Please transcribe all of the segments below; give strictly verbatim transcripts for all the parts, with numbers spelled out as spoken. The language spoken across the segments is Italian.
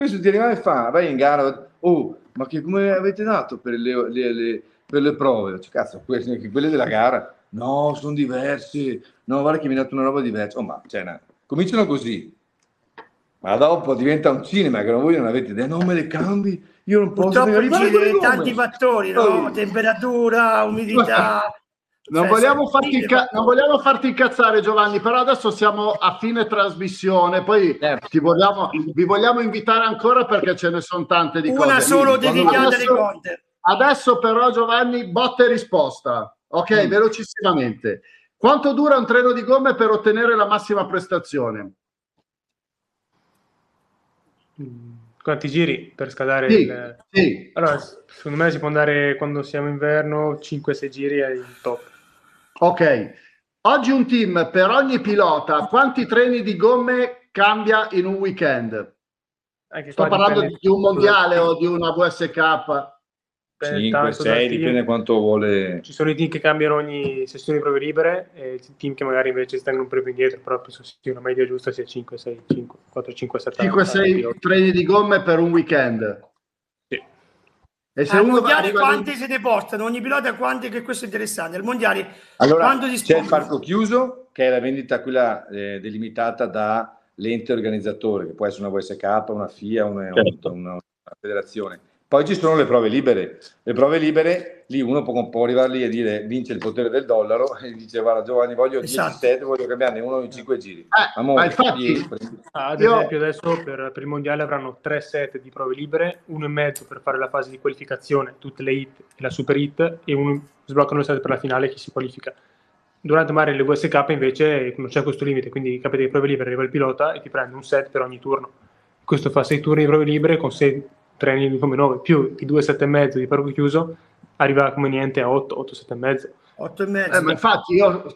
Questo ti arriva e fa, vai in gara, oh, ma che come avete dato per le, le, le, per le prove? Cioè, cazzo, quelle, quelle della gara, no, sono diversi, no, guarda che mi ha dato una roba diversa. Oh, ma cioè, no, cominciano così, ma dopo diventa un cinema che voi non avete idea, non me le cambi, io non posso Purtroppo incide con tanti fattori, no? Poi... Temperatura, umidità. Non, cioè, vogliamo sai, farti inca- non vogliamo farti incazzare, Giovanni, però adesso siamo a fine trasmissione, poi Certo. ti vogliamo, vi vogliamo invitare ancora perché ce ne sono tante di cose. Una solo dedicata alle adesso, conte. Adesso però, Giovanni, botta e risposta. Ok, mm. velocissimamente. Quanto dura un treno di gomme per ottenere la massima prestazione? Quanti giri per scaldare sì, il... Sì. Allora, secondo me si può andare, quando siamo inverno, cinque sei giri è il top. Ok. Oggi un team per ogni pilota, quanti treni di gomme cambia in un weekend? Anche Sto parlando di un mondiale o di una V S K? cinque sei, dipende quanto vuole. Ci sono i team che cambiano ogni sessione di prove libere e i team che magari invece si tengono un po' più indietro, però penso sia una media giusta sia cinque sei, cinque, quattro cinque sette cinque sei treni di gomme per un weekend. Sì. E se al uno mondiale quanti in... se ne portano? Ogni pilota quanti, che questo è interessante. Al mondiale allora c'è il parco chiuso, che è la vendita quella eh, delimitata da l'ente organizzatore, che può essere una V S K, una F I A, una, certo. una, una federazione. Poi ci sono le prove libere. Le prove libere, lì uno può, può arrivare lì e dire vince il potere del dollaro e dice guarda Giovanni voglio esatto. dieci sette, voglio cambiarne uno in cinque giri. Eh, Amore, ma infatti, ah, ad io... esempio adesso per, per il mondiale avranno tre set di prove libere, uno e mezzo per fare la fase di qualificazione, tutte le hit e la super hit, e uno sbloccano il set per la finale chi si qualifica. Durante magari le V S K invece non c'è questo limite, quindi capite che prove libere arriva il pilota e ti prende un set per ogni turno. Questo fa sei turni di prove libere con sei treni come nove più i due sette e mezzo di parco chiuso, arriva come niente a otto otto sette e mezzo. otto e mezzo. Eh, ma infatti io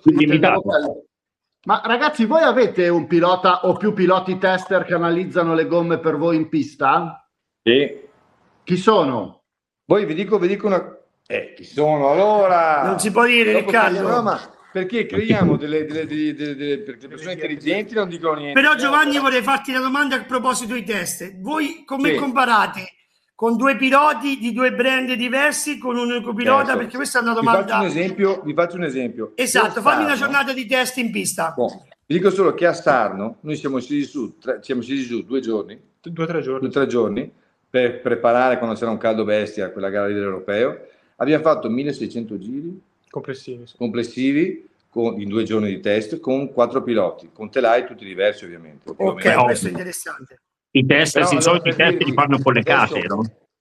ma ragazzi, voi avete un pilota o più piloti tester che analizzano le gomme per voi in pista? Sì. Chi sono? Voi vi dico, vi dico una eh, chi sono allora? Non si può dire, dopo Riccardo. No, ma perché creiamo delle, delle, delle, delle, delle perché persone intelligenti non dicono niente. Però Giovanni vorrei farti una domanda a proposito di test. Voi come sì. comparate con due piloti di due brand diversi con un unico pilota? Certo. Perché questa è una domanda. Vi faccio un esempio. Vi faccio un esempio. Esatto, fammi una giornata di test in pista. Boh. Vi dico solo che a Sarno noi siamo scesi su, tre, siamo scesi su due giorni, due o tre giorni, due, tre giorni per preparare quando c'era un caldo bestia quella gara dell'Europeo. Abbiamo fatto milleseicento giri complessivi, sì. complessivi con, in due giorni di test con quattro piloti, con telai tutti diversi ovviamente. Ok, ovviamente. questo è interessante. I test, però, si allora, i test li fanno con le case, no?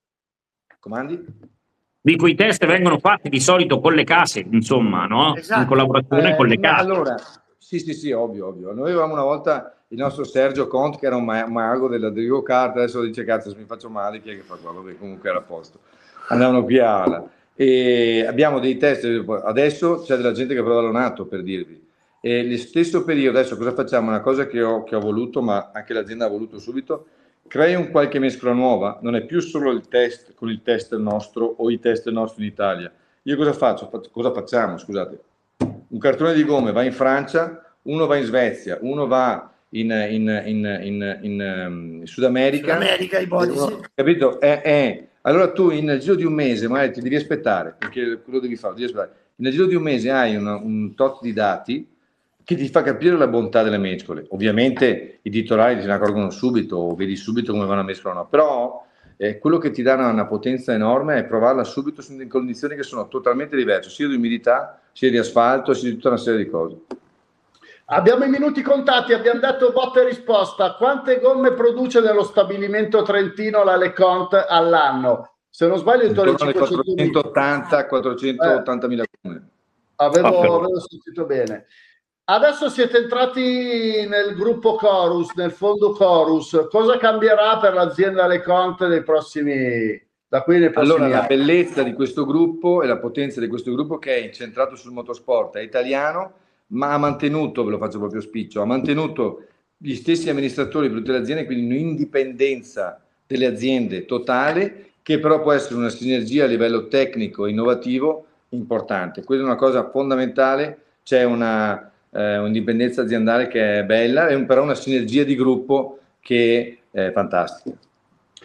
Comandi? Dico, i test vengono fatti di solito con le case, insomma, no? Esatto. In collaborazione eh, con le case. Allora, sì, sì, sì, ovvio, ovvio. Noi avevamo una volta il nostro Sergio Conte, che era un mago della Drigo Kart, adesso dice, cazzo, se mi faccio male, chi è che fa qua? Vabbè, comunque era a posto. Andavano qui a Ala. E abbiamo dei test, adesso c'è della gente che prova l'onato, per dirvi. E nello stesso periodo, adesso cosa facciamo? Una cosa che ho, che ho voluto, ma anche l'azienda ha voluto subito, crei un qualche mescola nuova, non è più solo il test con il test nostro o i test nostri in Italia. Io cosa faccio? Cosa facciamo? Scusate. Un cartone di gomme va in Francia, uno va in Svezia, uno va in, in, in, in, in, in Sud America. Sud America, ipotesi. Uno, capito? Eh, eh. Allora tu nel giro di un mese, magari ti devi aspettare, perché lo devi fare, devi aspettare. Nel giro di un mese hai una, un tot di dati che ti fa capire la bontà delle mescole. Ovviamente i titolari se ne accorgono subito, o vedi subito come vanno a mescolare, no. Però eh, quello che ti dà una, una potenza enorme è provarla subito in condizioni che sono totalmente diverse, sia di umidità, sia di asfalto, sia di tutta una serie di cose. Abbiamo i minuti contati, abbiamo detto botta e risposta. Quante gomme produce nello stabilimento trentino la LeConte all'anno? Se non sbaglio intorno ai quattrocentottanta quattrocentoottantamila eh, gomme. Avevo, avevo sentito bene. Adesso siete entrati nel gruppo Chorus, nel fondo Chorus. Cosa cambierà per l'azienda LeConte nei prossimi, da qui nei prossimi allora, anni? La bellezza di questo gruppo e la potenza di questo gruppo, che è incentrato sul motorsport, è italiano, ma ha mantenuto, ve lo faccio proprio spiccio, ha mantenuto gli stessi amministratori per tutte le aziende, quindi un'indipendenza delle aziende totale, che però può essere una sinergia a livello tecnico e innovativo importante. Questa è una cosa fondamentale, c'è una eh, un'indipendenza aziendale che è bella, e un, però una sinergia di gruppo che è fantastica.